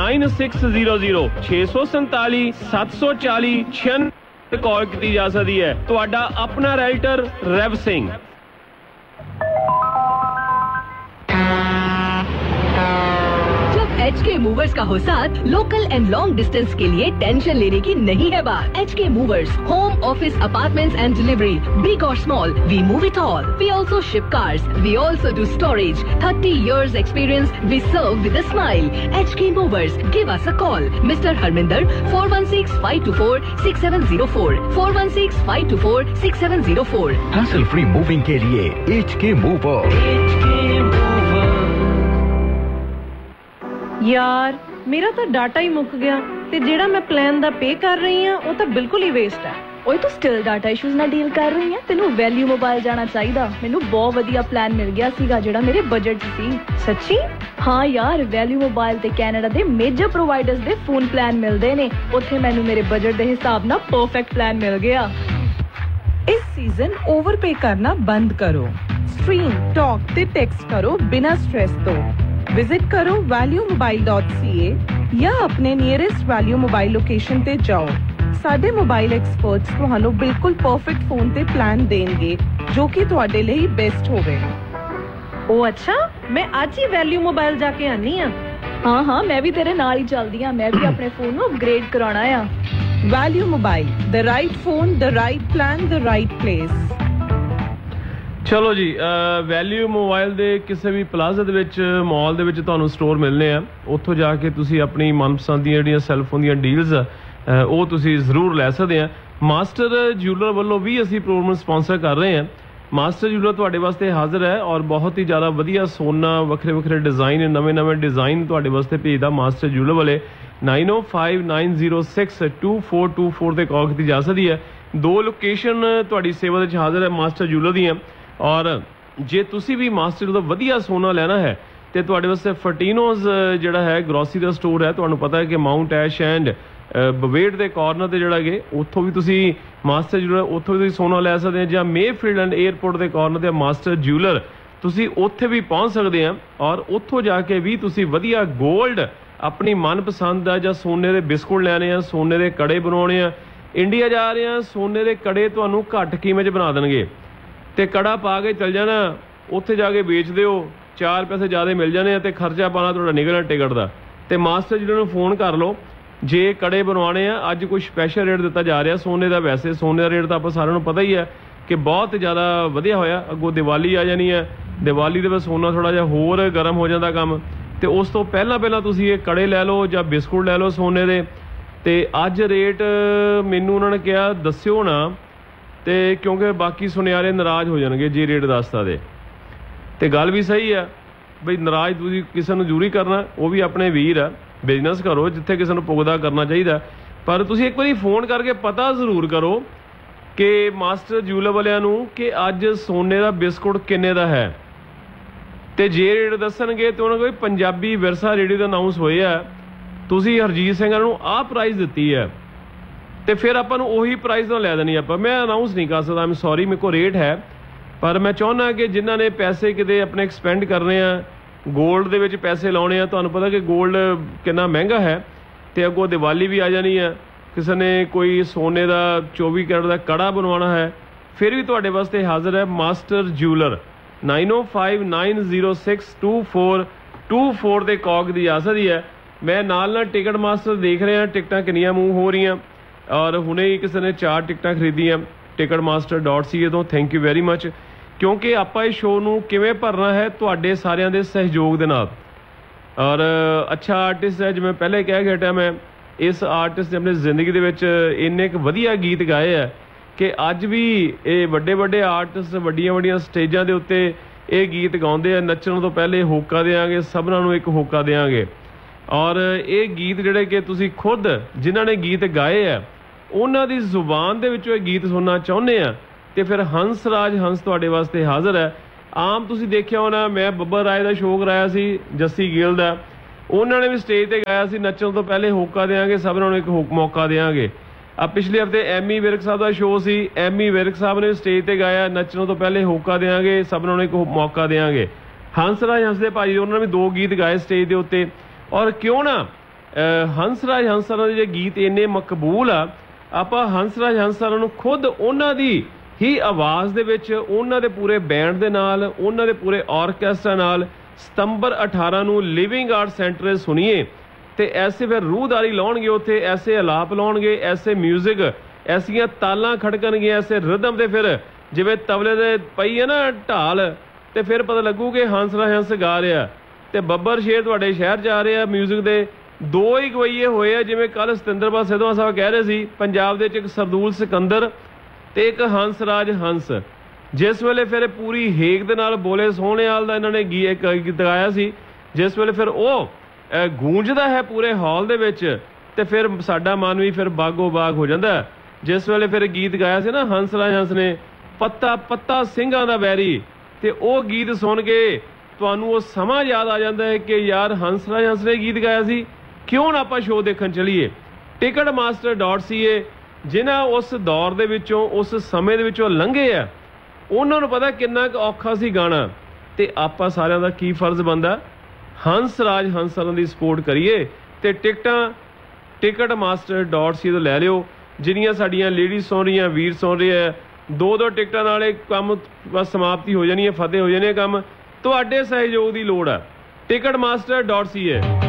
9600 647 740 96 ਕਾਲ ਕੀਤੀ ਜਾ ਸਕਦੀ ਹੈ। ਤੁਹਾਡਾ ਆਪਣਾ ਰਾਈਟਰ ਰੈਵ ਸਿੰਘ। HK मूवर्स का हो साथ, लोकल एंड लॉन्ग डिस्टेंस के लिए टेंशन लेने की नहीं है बात। HK movers, home, office, apartments and delivery, big और small, we move it all. We also ship cars. We also do storage. 30 years experience. We serve with a smile. HK movers, give us a call. Mr. Harminder 416-524-6704 416-524-6704। hassle free moving के लिए HK mover. ਯਾਰ ਮੇਰਾ ਤਾਂ data ਹੀ ਮੁੱਕ ਗਿਆ ਤੇ ਜਿਹੜਾ ਮੈਂ ਪਲਾਨ ਦਾ ਪੇ ਕਰ ਰਹੀ ਹਾਂ ਉਹ ਤਾਂ ਬਿਲਕੁਲ ਹੀ ਵੇਸਟ ਹੈ। ਓਏ ਤੂੰ ਸਟਿਲ ਡਾਟਾ ਇਸ਼ੂਜ਼ ਨਾਲ ਡੀਲ ਕਰ ਰਹੀ ਹੈ? ਤੈਨੂੰ ਵੈਲਿਊ ਮੋਬਾਈਲ ਜਾਣਾ ਚਾਹੀਦਾ। ਮੈਨੂੰ ਬਹੁਤ ਵਧੀਆ ਪਲਾਨ ਮਿਲ ਗਿਆ ਸੀਗਾ ਜਿਹੜਾ ਮੇਰੇ ਬਜਟ 'ਚ ਸੀ। ਸੱਚੀ? ਹਾਂ ਯਾਰ, ਵੈਲਿਊ ਮੋਬਾਈਲ ਤੇ ਕੈਨੇਡਾ ਦੇ ਮੇਜਰ ਪ੍ਰੋਵਾਈਡਰਸ ਦੇ ਫੋਨ ਪਲਾਨ ਮਿਲਦੇ ਨੇ। ਉੱਥੇ ਮੈਨੂੰ ਮੇਰੇ ਬਜਟ ਦੇ ਹਿਸਾਬ ਨਾਲ ਪਰਫੈਕਟ ਪਲਾਨ ਮਿਲ ਗਿਆ। ਇਸ ਸੀਜ਼ਨ ਓਵਰਪੇ ਕਰਨਾ ਬੰਦ ਕਰੋ। ਸਟ੍ਰੀਮ, ਟਾਕ ਤੇ ਟੈਕਸਟ ਕਰੋ ਬਿਨਾਂ ਸਟ੍ਰੈਸ ਤੋਂ। ਵਿਜ਼ਿਟ ਕਰੋ valuemobile.ca ਜਾਂ ਆਪਣੇ ਨੀਅਰੈਸਟ ਵੈਲਿਊ ਮੋਬਾਈਲ ਲੋਕੇਸ਼ਨ ਤੇ ਜਾਓ। ਸਾਡੇ ਮੋਬਾਈਲ ਐਕਸਪਰਟਸ ਤੁਹਾਨੂੰ ਬਿਲਕੁਲ ਪਰਫੈਕਟ ਫੋਨ ਤੇ ਪਲਾਨ ਦੇਣਗੇ ਜੋ ਕਿ ਤੁਹਾਡੇ ਲਈ ਬੈਸਟ ਹੋਵੇ। ਉਹ ਅੱਛਾ, ਮੈਂ ਅੱਜ ਹੀ ਵੈਲਿਊ ਮੋਬਾਈਲ ਜਾ ਕੇ ਆਨੀ ਆ। ਹਾਂ ਮੈਂ ਵੀ ਤੇਰੇ ਨਾਲ ਹੀ ਚੱਲਦੀ ਆ। ਮੈਂ ਵੀ ਆਪਣੇ ਫੋਨ ਨੂੰ ਅਪਗ੍ਰੇਡ ਕਰਾਉਣਾ ਆ। Value mobile, the right phone, the right plan, the right place। ਚਲੋ ਜੀ, ਵੈਲਿਊ ਮੋਬਾਈਲ ਦੇ ਕਿਸੇ ਵੀ ਪਲਾਜ਼ਾ ਦੇ ਵਿੱਚ, ਮਾਲ ਦੇ ਵਿੱਚ ਤੁਹਾਨੂੰ ਸਟੋਰ ਮਿਲਨੇ ਆ। ਉੱਥੋਂ ਜਾ ਕੇ ਤੁਸੀਂ ਆਪਣੀ ਮਨਪਸੰਦ ਦੀਆਂ ਜਿਹੜੀਆਂ ਸੈੱਲਫੋਨ ਦੀਆਂ ਡੀਲਸ ਉਹ ਤੁਸੀਂ ਜ਼ਰੂਰ ਲੈ ਸਕਦੇ ਆ। ਮਾਸਟਰ ਜਿਊਲਰ ਵੱਲੋਂ ਵੀ ਅਸੀਂ ਪ੍ਰੋਗਰਾਮ ਸਪਾਂਸਰ ਕਰ ਰਹੇ ਹਾਂ। ਮਾਸਟਰ ਜਿਊਲਰ ਤੁਹਾਡੇ ਵਾਸਤੇ ਹਾਜ਼ਰ ਹੈ ਔਰ ਬਹੁਤ ਹੀ ਜ਼ਿਆਦਾ ਵਧੀਆ ਸੋਨਾ, ਵੱਖਰੇ ਡਿਜ਼ਾਈਨ, ਨਵੇਂ ਡਿਜ਼ਾਈਨ ਤੁਹਾਡੇ ਵਾਸਤੇ ਭੇਜਦਾ ਮਾਸਟਰ ਜਿਊਲਰ ਵਾਲੇ। 9059062424 ਤੇ ਕਾਲ ਕੀਤੀ ਜਾ ਸਕਦੀ ਹੈ। 2 ਲੋਕੇਸ਼ਨ ਤੁਹਾਡੀ ਸੇਵਾ ਦੇ ਵਿੱਚ ਹਾਜ਼ਰ ਹੈ ਮਾਸਟਰ ਜਿਊਲਰ ਦੀਆਂ। ਔਰ ਜੇ ਤੁਸੀਂ ਵੀ ਮਾਸਟਰ ਤੋਂ ਵਧੀਆ ਸੋਨਾ ਲੈਣਾ ਹੈ ਤੇ ਤੁਹਾਡੇ ਵਾਸਤੇ ਫਰਟੀਨੋਜ਼ ਜਿਹੜਾ ਹੈ ਗਰੋਸਰੀ ਦਾ ਸਟੋਰ ਹੈ। ਤੁਹਾਨੂੰ ਪਤਾ ਹੈ ਕਿ ਮਾਊਂਟ ਐਸ਼ ਐਂਡ ਬਵੇਟ ਦੇ ਕਾਰਨਰ ਤੇ ਜਿਹੜਾ ਕਿ ਉੱਥੋਂ ਵੀ ਤੁਸੀਂ ਮਾਸਟਰ ਜਿਊਲਰ, ਉੱਥੋਂ ਵੀ ਤੁਸੀਂ ਸੋਨਾ ਲੈ ਸਕਦੇ ਆ। ਜਾਂ ਮੇਫੀਲਡ ਐਂਡ 에ਅਰਪੋਰਟ ਦੇ ਕਾਰਨਰ ਤੇ ਮਾਸਟਰ ਜਿਊਲਰ, ਤੁਸੀਂ ਉੱਥੇ ਵੀ ਪਹੁੰਚ ਸਕਦੇ ਆ। ਔਰ ਉੱਥੋਂ ਜਾ ਕੇ ਵੀ ਤੁਸੀਂ ਵਧੀਆ ਗੋਲਡ ਆਪਣੀ ਮਨਪਸੰਦ ਦਾ ਜਾਂ ਸੋਨੇ ਦੇ ਬਿਸਕੁਟ ਲੈਣੇ ਆ, ਸੋਨੇ ਦੇ ਕੜੇ ਬਣਾਉਣੇ ਆ। ਇੰਡੀਆ ਜਾ ਰਹੇ ਆ, ਸੋਨੇ ਦੇ ਕੜੇ ਤੁਹਾਨੂੰ ਘੱਟ ਕੀਮਤ 'ਚ ਬਣਾ ਦੇਣਗੇ ਤੇ ਕੜਾ ਪਾ ਕੇ ਚੱਲ ਜਾਣਾ। ਉੱਥੇ ਜਾ ਕੇ ਵੇਚ ਦਿਓ, 4 ਪੈਸੇ ਜ਼ਿਆਦਾ ਮਿਲ ਜਾਣੇ ਆ ਤੇ ਖਰਚਾ ਪਾਣਾ ਤੁਹਾਡਾ ਨਿਕਲਣਾ ਟਿਕਟ ਦਾ। ਤੇ ਮਾਸਟਰ ਜਿਹਨਾਂ ਨੂੰ ਫੋਨ ਕਰ ਲਓ ਜੇ ਕੜੇ ਬਣਵਾਉਣੇ ਆ। ਅੱਜ ਕੋਈ ਸਪੈਸ਼ਲ ਰੇਟ ਦਿੱਤਾ ਜਾ ਰਿਹਾ ਸੋਨੇ ਦਾ। ਵੈਸੇ ਸੋਨੇ ਦਾ ਰੇਟ ਤਾਂ ਆਪਾਂ ਸਾਰਿਆਂ ਨੂੰ ਪਤਾ ਹੀ ਹੈ ਕਿ ਬਹੁਤ ਜ਼ਿਆਦਾ ਵਧਿਆ ਹੋਇਆ। ਅੱਗੋਂ ਦੀਵਾਲੀ ਆ ਜਾਣੀ ਹੈ, ਦੀਵਾਲੀ ਦੇ ਵਿੱਚ ਸੋਨਾ ਥੋੜ੍ਹਾ ਜਿਹਾ ਹੋਰ ਗਰਮ ਹੋ ਜਾਂਦਾ ਕੰਮ। ਤੇ ਉਸ ਤੋਂ ਪਹਿਲਾਂ ਤੁਸੀਂ ਇਹ ਕੜੇ ਲੈ ਲਓ ਜਾਂ ਬਿਸਕੁਟ ਲੈ ਲਓ ਸੋਨੇ ਦੇ। ਤੇ ਅੱਜ ਰੇਟ ਮੈਨੂੰ ਉਹਨਾਂ ਨੇ ਕਿਹਾ ਦੱਸਿਓ ਨਾ, ਤੇ ਕਿਉਂਕਿ ਬਾਕੀ ਸੁਨਿਆਰੇ ਨਾਰਾਜ਼ ਹੋ ਜਾਣਗੇ ਜੇ ਰੇਟ ਦੱਸਦਾ ਤੇ ਗੱਲ ਵੀ ਸਹੀ ਆ ਬਈ। ਨਾਰਾਜ਼ ਤੁਸੀਂ ਕਿਸੇ ਨੂੰ ਜ਼ਰੂਰੀ ਕਰਨਾ, ਉਹ ਵੀ ਆਪਣੇ ਵੀਰ ਆ। ਬਿਜ਼ਨਸ ਕਰੋ ਜਿੱਥੇ ਕਿਸੇ ਨੂੰ ਪੁੱਗਦਾ ਕਰਨਾ ਚਾਹੀਦਾ, ਪਰ ਤੁਸੀਂ ਇੱਕ ਵਾਰੀ ਫੋਨ ਕਰਕੇ ਪਤਾ ਜ਼ਰੂਰ ਕਰੋ ਕਿ ਮਾਸਟਰ ਜਿਊਲਰ ਵਾਲਿਆਂ ਨੂੰ ਕਿ ਅੱਜ ਸੋਨੇ ਦਾ ਬਿਸਕੁਟ ਕਿੰਨੇ ਦਾ ਹੈ। ਤੇ ਜੇ ਰੇਟ ਦੱਸਣਗੇ ਤੇ ਉਹਨਾਂ ਕੋਲ ਪੰਜਾਬੀ ਵਿਰਸਾ ਰੇਡੀਓ ਦਾ ਅਨਾਉਂਸ ਹੋਏ ਆ, ਤੁਸੀਂ ਹਰਜੀਤ ਸਿੰਘਾਂ ਨੂੰ ਆਹ ਪ੍ਰਾਈਜ਼ ਦਿੱਤੀ ਹੈ, ਤੇ ਫਿਰ ਆਪਾਂ ਨੂੰ ਉਹੀ ਪ੍ਰਾਈਜ਼ ਨਾਲ ਲੈ ਦੇਣੀ ਆਪਾਂ। ਮੈਂ ਅਨਾਉਂਸ ਨਹੀਂ ਕਰ ਸਕਦਾ, ਆਮ ਸੌਰੀ, ਮੇਰੇ ਕੋਲ ਰੇਟ ਹੈ, ਪਰ ਮੈਂ ਚਾਹੁੰਦਾ ਕਿ ਜਿਨ੍ਹਾਂ ਨੇ ਪੈਸੇ ਕਿਤੇ ਆਪਣੇ ਐਕਸਪੈਂਡ ਕਰਨੇ ਆ, ਗੋਲਡ ਦੇ ਵਿੱਚ ਪੈਸੇ ਲਾਉਣੇ ਆ, ਤੁਹਾਨੂੰ ਪਤਾ ਕਿ ਗੋਲਡ ਕਿੰਨਾ ਮਹਿੰਗਾ ਹੈ, ਤੇ ਅੱਗੋਂ ਦੀਵਾਲੀ ਵੀ ਆ ਜਾਣੀ ਆ, ਕਿਸੇ ਨੇ ਕੋਈ ਸੋਨੇ ਦਾ 24 ਕੈਰਟ ਦਾ ਕੜਾ ਬਣਵਾਉਣਾ ਹੈ, ਫਿਰ ਵੀ ਤੁਹਾਡੇ ਵਾਸਤੇ ਹਾਜ਼ਰ ਹੈ ਮਾਸਟਰ ਜਿਊਲਰ। 9059062424 ਦੇ ਕੌਕ ਦੀ ਆਸਾ ਦੀ ਹੈ। ਮੈਂ ਨਾਲ ਟਿਕਟ ਮਾਸਟਰ ਦੇਖ ਰਿਹਾ ਟਿਕਟਾਂ ਕਿੰਨੀਆਂ ਮੂਵ ਹੋ ਰਹੀਆਂ, ਔਰ ਹੁਣੇ ਹੀ ਕਿਸੇ ਨੇ 4 ਟਿਕਟਾਂ ਖਰੀਦੀਆਂ ticketmaster.ca ਤੋਂ। ਥੈਂਕ ਯੂ ਵੈਰੀ ਮਚ, ਕਿਉਂਕਿ ਆਪਾਂ ਇਸ ਸ਼ੋਅ ਨੂੰ ਕਿਵੇਂ ਭਰਨਾ ਹੈ ਤੁਹਾਡੇ ਸਾਰਿਆਂ ਦੇ ਸਹਿਯੋਗ ਦੇ ਨਾਲ। ਔਰ ਅੱਛਾ ਆਰਟਿਸਟ ਹੈ, ਜਿਵੇਂ ਪਹਿਲੇ ਕਹਿ ਕੇ ਹਟਿਆ ਮੈਂ, ਇਸ ਆਰਟਿਸਟ ਨੇ ਆਪਣੀ ਜ਼ਿੰਦਗੀ ਦੇ ਵਿੱਚ ਇੰਨੇ ਕੁ ਵਧੀਆ ਗੀਤ ਗਾਏ ਆ ਕਿ ਅੱਜ ਵੀ ਇਹ ਵੱਡੇ ਵੱਡੇ ਆਰਟਿਸਟ ਵੱਡੀਆਂ ਵੱਡੀਆਂ ਸਟੇਜਾਂ ਦੇ ਉੱਤੇ ਇਹ ਗੀਤ ਗਾਉਂਦੇ ਆ। ਨੱਚਣ ਤੋਂ ਪਹਿਲੇ ਹੋਕਾ ਦੇਵਾਂਗੇ, ਸਭਨਾਂ ਨੂੰ ਇੱਕ ਹੋਕਾ ਦੇਵਾਂਗੇ। ਔਰ ਇਹ ਗੀਤ ਜਿਹੜੇ ਕਿ ਤੁਸੀਂ ਖੁਦ ਜਿਨ੍ਹਾਂ ਨੇ ਗੀਤ ਗਾਏ ਆ ਉਹਨਾਂ ਦੀ ਜ਼ੁਬਾਨ ਦੇ ਵਿੱਚੋਂ ਇਹ ਗੀਤ ਸੁਣਨਾ ਚਾਹੁੰਦੇ ਆ, ਤੇ ਫਿਰ ਹੰਸ ਰਾਜ ਹੰਸ ਤੁਹਾਡੇ ਵਾਸਤੇ ਹਾਜ਼ਰ ਹੈ। ਆਮ ਤੁਸੀਂ ਦੇਖਿਆ ਹੋਣਾ, ਮੈਂ ਬੱਬਰ ਰਾਏ ਦਾ ਸ਼ੋਅ ਕਰਾਇਆ ਸੀ, ਜੱਸੀ ਗਿੱਲ ਦਾ, ਉਹਨਾਂ ਨੇ ਵੀ ਸਟੇਜ ਤੇ ਗਾਇਆ ਸੀ, ਨੱਚਣ ਤੋਂ ਪਹਿਲੇ ਹੋਕਾ ਦੇਵਾਂਗੇ, ਸਭਨਾਂ ਨੂੰ ਇੱਕ ਮੌਕਾ ਦੇਵਾਂਗੇ। ਆ ਪਿਛਲੇ ਹਫਤੇ ਐਮੀ ਵਿਰਕ ਸਾਹਿਬ ਦਾ ਸ਼ੋਅ ਸੀ, ਐਮੀ ਵਿਰਕ ਸਾਹਿਬ ਨੇ ਸਟੇਜ ਤੇ ਗਾਇਆ, ਨੱਚਣ ਤੋਂ ਪਹਿਲੇ ਹੋਕਾ ਦੇਵਾਂਗੇ, ਸਭਨਾਂ ਨੂੰ ਇੱਕ ਮੌਕਾ ਦੇਵਾਂਗੇ। ਹੰਸ ਰਾਜ ਹੰਸ ਦੇ ਭਾਜੀ, ਉਹਨਾਂ ਨੇ ਵੀ 2 ਗੀਤ ਗਾਏ ਸਟੇਜ ਦੇ ਉੱਤੇ। ਔਰ ਕਿਉਂ ਨਾ ਹੰਸ ਰਾਜ ਹੰਸ ਦੇ ਜੇ ਗੀਤ ਇੰਨੇ ਮਕਬੂਲ ਆ, ਆਪਾਂ ਹੰਸ ਰਾਜ ਹੰਸ ਨੂੰ ਖੁਦ ਉਹਨਾਂ ਦੀ ਹੀ ਆਵਾਜ਼ ਦੇ ਵਿੱਚ, ਉਹਨਾਂ ਦੇ ਪੂਰੇ ਬੈਂਡ ਦੇ ਨਾਲ, ਉਹਨਾਂ ਦੇ ਪੂਰੇ ਆਰਕੈਸਟਰਾ ਨਾਲ ਸਤੰਬਰ 18 ਨੂੰ ਲਿਵਿੰਗ ਆਰਟ ਸੈਂਟਰ ਸੁਣੀਏ। ਤੇ ਐਸੇ ਫਿਰ ਰੂਹਦਾਰੀ ਲਾਉਣਗੇ ਉੱਥੇ, ਐਸੇ ਅਲਾਪ ਲਾਉਣਗੇ, ਐਸੇ ਮਿਊਜ਼ਿਕ, ਐਸੀਆਂ ਤਾਲਾਂ ਖੜਕਣਗੀਆਂ, ਐਸੇ ਰਿਦਮ ਦੇ, ਫਿਰ ਜਿਵੇਂ ਤਬਲੇ ਦੇ ਪਈ ਹੈ ਨਾ ਢਾਲ, ਤੇ ਫਿਰ ਪਤਾ ਲੱਗੂ ਕਿ ਹੰਸ ਰਾਜ ਹੰਸ ਗਾ ਰਿਹਾ। ਤੇ ਬੱਬਰ ਸ਼ੇਰ ਤੁਹਾਡੇ ਸ਼ਹਿਰ ਜਾ ਰਹੇ ਆ ਮਿਊਜ਼ਿਕ ਦੇ। 2 ਹੀ ਗਵਈਏ ਹੋਏ ਆ, ਜਿਵੇਂ ਕੱਲ ਸਤਿੰਦਰਪਾਲ ਸਿੱਧਵਾਂ ਸਾਹਿਬ ਕਹਿ ਰਹੇ ਸੀ, ਪੰਜਾਬ ਦੇ ਵਿੱਚ ਇੱਕ ਸਰਦੂਲ ਸਿਕੰਦਰ ਤੇ ਇੱਕ ਹੰਸ ਰਾਜ ਹੰਸ। ਜਿਸ ਵੇਲੇ ਫਿਰ ਪੂਰੀ ਹੇਕ ਦੇ ਨਾਲ ਬੋਲੇ ਸੋਹਣੇਵਾਲ ਦਾ ਇਹਨਾਂ ਨੇ ਗੀਤ ਗਾਇਆ ਸੀ, ਜਿਸ ਵੇਲੇ ਫਿਰ ਉਹ ਗੂੰਜਦਾ ਹੈ ਪੂਰੇ ਹਾਲ ਦੇ ਵਿੱਚ, ਤੇ ਫਿਰ ਸਾਡਾ ਮਨ ਵੀ ਫਿਰ ਬਾਗੋ ਬਾਗ ਹੋ ਜਾਂਦਾ। ਜਿਸ ਵੇਲੇ ਫਿਰ ਗੀਤ ਗਾਇਆ ਸੀ ਨਾ ਹੰਸ ਰਾਜ ਹੰਸ ਨੇ, ਪੱਤਾ ਪੱਤਾ ਸਿੰਘਾਂ ਦਾ ਵੈਰੀ, ਤੇ ਉਹ ਗੀਤ ਸੁਣ ਕੇ ਤੁਹਾਨੂੰ ਉਹ ਸਮਾਂ ਯਾਦ ਆ ਜਾਂਦਾ ਹੈ ਕਿ ਯਾਰ ਹੰਸ ਰਾਜ ਹੰਸ ਨੇ ਗੀਤ ਗਾਇਆ ਸੀ, ਕਿਉਂ ਨਾ ਆਪਾਂ ਸ਼ੋਅ ਦੇਖਣ ਚਲੀਏ। ticketmaster.ca, ਜਿਨ੍ਹਾਂ ਉਸ ਦੌਰ ਦੇ ਵਿੱਚੋਂ, ਉਸ ਸਮੇਂ ਦੇ ਵਿੱਚੋਂ ਲੰਘੇ ਆ, ਉਹਨਾਂ ਨੂੰ ਪਤਾ ਕਿੰਨਾ ਕੁ ਔਖਾ ਸੀ ਗਾਣਾ, ਤੇ ਆਪਾਂ ਸਾਰਿਆਂ ਦਾ ਕੀ ਫਰਜ਼ ਬਣਦਾ, ਹੰਸ ਰਾਜ ਹੰਸ ਦੀ ਸਪੋਰਟ ਕਰੀਏ। ਤੇ ਟਿਕਟਾਂ ticketmaster.ca ਤੋਂ ਲੈ ਲਿਓ। ਜਿੰਨੀਆਂ ਸਾਡੀਆਂ ਲੇਡੀਜ਼ ਸੁਣ ਰਹੀਆਂ, ਵੀਰ ਸੁਣ ਰਹੇ ਆ, 2 ਟਿਕਟਾਂ ਨਾਲ ਇਹ ਕੰਮ ਬਸ ਸਮਾਪਤੀ ਹੋ ਜਾਣੀ ਹੈ, ਫਤਿਹ ਹੋ ਜਾਣੀ ਹੈ ਕੰਮ। ਤੁਹਾਡੇ ਸਹਿਯੋਗ ਦੀ ਲੋੜ ਹੈ। ticketmaster.ca।